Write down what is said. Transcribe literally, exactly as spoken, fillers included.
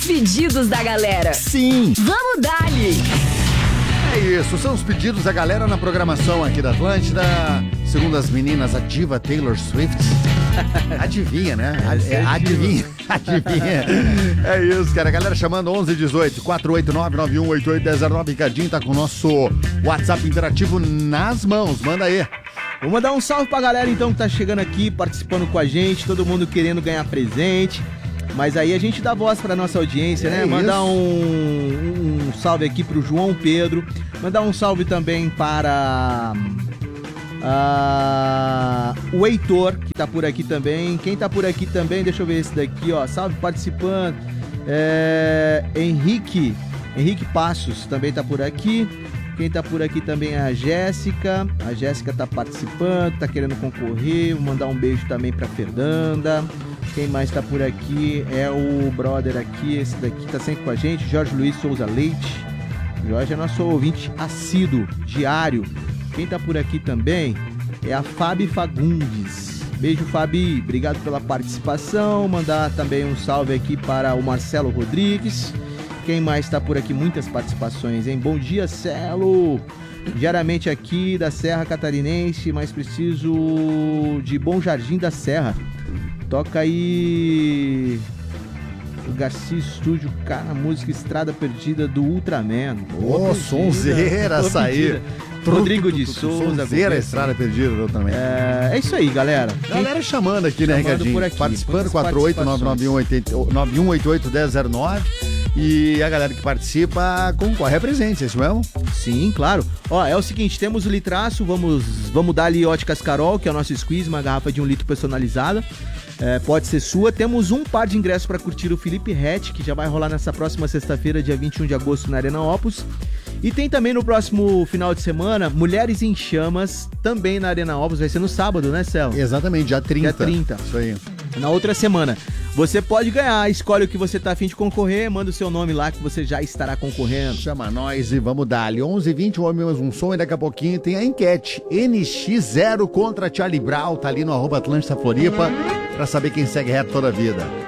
pedidos da galera. Sim. Vamos dar-lhe. É isso, são os pedidos da galera na programação aqui da Atlântida. Segundo as meninas, a diva Taylor Swift. Adivinha, né? É, adivinha, adivinha. É isso, cara. A galera chamando onze dezoito, quatro oito nove, nove um oito oito, um zero nove. Ricardinho tá com o nosso WhatsApp interativo nas mãos. Manda aí. Vou mandar um salve pra galera então que tá chegando aqui, participando com a gente, todo mundo querendo ganhar presente. Mas aí a gente dá voz pra nossa audiência, é né? Mandar um, um salve aqui pro João Pedro. Mandar um salve também para uh, o Heitor, que tá por aqui também. Quem tá por aqui também, deixa eu ver esse daqui, ó. Salve participando. É, Henrique, Henrique Passos também tá por aqui. Quem tá por aqui também é a Jéssica. A Jéssica tá participando, tá querendo concorrer. Vou mandar um beijo também pra Fernanda. Quem mais tá por aqui é o brother aqui, esse daqui tá sempre com a gente, Jorge Luiz Souza Leite. Jorge é nosso ouvinte assíduo, diário. Quem tá por aqui também é a Fabi Fagundes. Beijo, Fabi, obrigado pela participação. Mandar também um salve aqui para o Marcelo Rodrigues. Quem mais tá por aqui? Muitas participações, hein? Bom dia, Celo! Diariamente aqui da Serra Catarinense, mais preciso de Bom Jardim da Serra. Toca aí o Garcia Estúdio, cara, música Estrada Perdida do Ultraman. Ô, oh, sonzeira essa aí. Rodrigo de Souza. Sonzeira, Estrada Perdida do Ultraman. É, é isso aí, galera. Galera Quem... chamando aqui, né, Ricardinho? Por aqui, participando, quatro oito nove nove um oito oito um zero zero nove. E a galera que participa concorre a presente, é isso mesmo? Sim, claro. Ó, é o seguinte, temos o litraço, vamos, vamos dar ali Óticas Carol, que é o nosso squeeze, uma garrafa de um litro personalizada. É, pode ser sua. Temos um par de ingressos para curtir o Felipe Rett, que já vai rolar nessa próxima sexta-feira, dia vinte e um de agosto, na Arena Opus. E tem também no próximo final de semana, Mulheres em Chamas, também na Arena Opus. Vai ser no sábado, né, Céu? Exatamente, dia trinta. Dia trinta. Isso aí. Na outra semana. Você pode ganhar, escolhe o que você tá a fim de concorrer, manda o seu nome lá que você já estará concorrendo. Chama nós e vamos dar ali. onze e vinte, ouvimos um som e daqui a pouquinho tem a enquete. N X zero contra Charlie Brown, tá ali no arroba Atlântida Floripa, pra saber quem segue reto toda a vida.